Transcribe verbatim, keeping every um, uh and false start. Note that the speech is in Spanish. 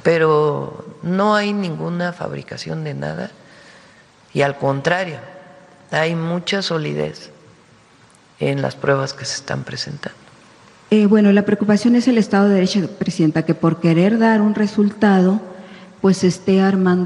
pero no hay ninguna fabricación de nada y al contrario, hay mucha solidez en las pruebas que se están presentando. Eh, bueno, la preocupación es el Estado de Derecho, Presidenta, que por querer dar un resultado, pues esté armando